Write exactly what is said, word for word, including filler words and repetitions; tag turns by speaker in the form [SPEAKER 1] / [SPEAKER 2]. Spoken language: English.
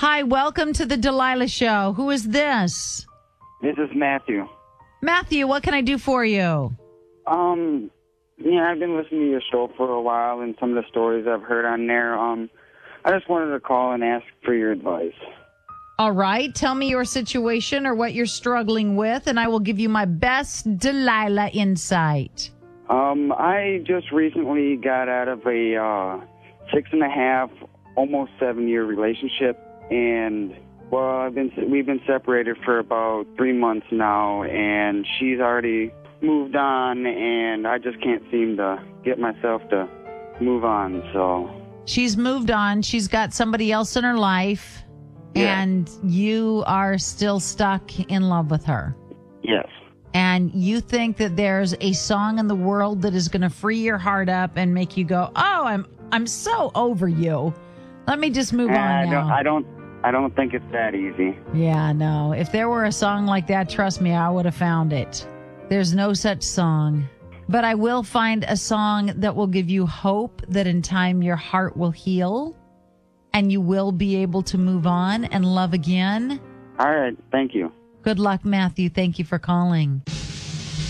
[SPEAKER 1] Hi, welcome to the Delilah Show. Who is this?
[SPEAKER 2] This is Matthew.
[SPEAKER 1] Matthew, what can I do for you?
[SPEAKER 2] Um, yeah, I've been listening to your show for a while, and some of the stories I've heard on there. Um, I just wanted to call and ask for your advice.
[SPEAKER 1] All right, tell me your situation or what you're struggling with, and I will give you my best Delilah insight.
[SPEAKER 2] Um, I just recently got out of a uh, six and a half, almost seven year relationship, and well, I've been we've been separated for about three months now, and she's already moved on, and I just can't seem to get myself to move on. So
[SPEAKER 1] she's moved on. She's got somebody else in her life,
[SPEAKER 2] yeah.
[SPEAKER 1] And you are still stuck in love with her.
[SPEAKER 2] Yes.
[SPEAKER 1] And you think that there's a song in the world that is going to free your heart up and make you go, "Oh, I'm I'm so over you. Let me just move
[SPEAKER 2] Uh,
[SPEAKER 1] on
[SPEAKER 2] I
[SPEAKER 1] now."
[SPEAKER 2] don't, I don't, I don't think it's that easy.
[SPEAKER 1] Yeah, no. If there were a song like that, trust me, I would have found it. There's no such song. But I will find a song that will give you hope that in time your heart will heal and you will be able to move on and love again.
[SPEAKER 2] All right. Thank you.
[SPEAKER 1] Good luck, Matthew. Thank you for calling.